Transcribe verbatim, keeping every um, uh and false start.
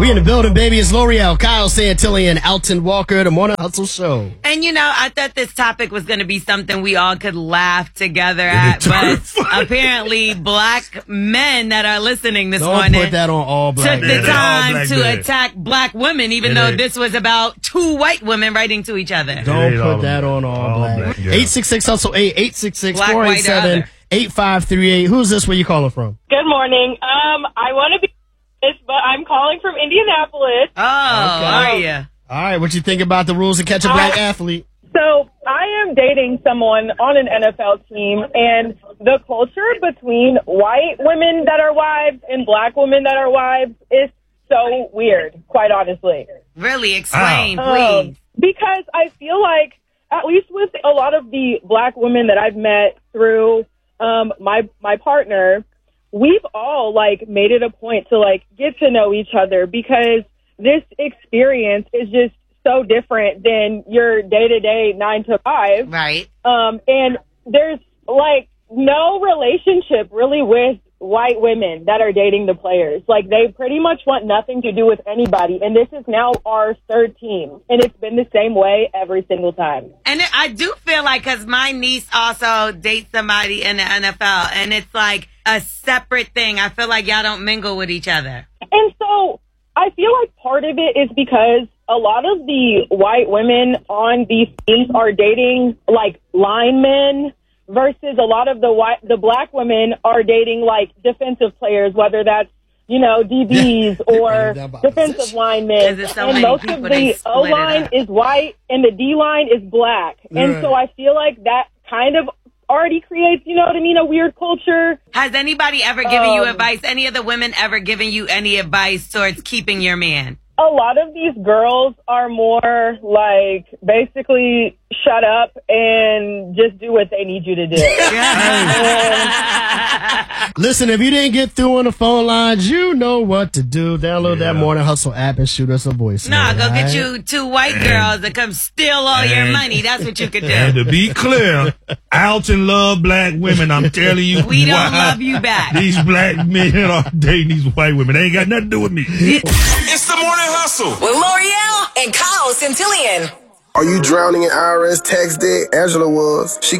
We in the building, baby. It's L'Oreal, Kyle Santilli, and Alton Walker, the Morning Hustle Show. And, you know, I thought this topic was going to be something we all could laugh together at, but apparently black men that are listening this Don't morning put that on all black took men. the Yeah, all time black to men. attack black women, even It though ain't. this was about two white women writing to each other. Don't ain't all put that black. on all, All black. black, yeah. eight six six hustle eight eight six six Black, four eight white, or seven other. eight five three eight. Who's this? Where you calling from? Good morning. Um, I want to be this, but I'm calling from Indianapolis. Oh, are you? All right, what you think about the rules to catch a black athlete? So I am dating someone on an N F L team, and the culture between white women that are wives and black women that are wives is so weird, quite honestly. Really? Explain, Um, please. because I feel like, at least with a lot of the black women that I've met through um, my my partner, we've all like made it a point to like get to know each other, because this experience is just so different than your day to day nine to five. Right. Um, and there's like no relationship really with white women that are dating the players. Like, they pretty much want nothing to do with anybody. And this is now our third team. And it's been the same way every single time. And I do feel like, because my niece also dates somebody in the N F L, and it's like a separate thing. I feel like y'all don't mingle with each other. And so I feel like part of it is because a lot of the white women on these teams are dating like linemen, versus a lot of the white, the black women are dating like defensive players, whether that's, you know, D Bs or defensive linemen. There's so and many most people, of they the split O it line up. is white and the D line is black. And Right. so I feel like that kind of already creates, you know what I mean, a weird culture. Has anybody ever given you Um, advice? Any of the women ever given you any advice towards keeping your man? A lot of these girls are more like basically shut up and just do what they need you to do. Listen, if you didn't get through on the phone lines, you know what to do. Download that Yeah. Morning Hustle app and shoot us a voice. Nah, go all get right? you two white girls that come steal all your and- money. That's what you could And do. to be clear, Alton love black women. I'm telling you, We don't why love you back. These black men are dating these white women. They ain't got nothing to do with me. It's the Morning Hustle with L'Oreal and Kyle Santillian. Are you drowning in I R S tax debt? Angela was. She